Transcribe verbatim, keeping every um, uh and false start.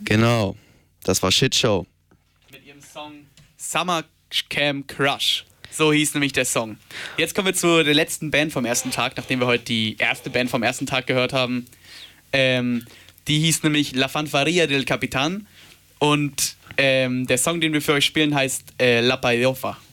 Genau, das war Shitshow. Mit ihrem Song Summer Camp Crush. So hieß nämlich der Song. Jetzt kommen wir zu der letzten Band vom ersten Tag, nachdem wir heute die erste Band vom ersten Tag gehört haben. Ähm, die hieß nämlich La Fanfarria del Capitan und ähm, der Song, den wir für euch spielen, heißt äh, La Paidofa.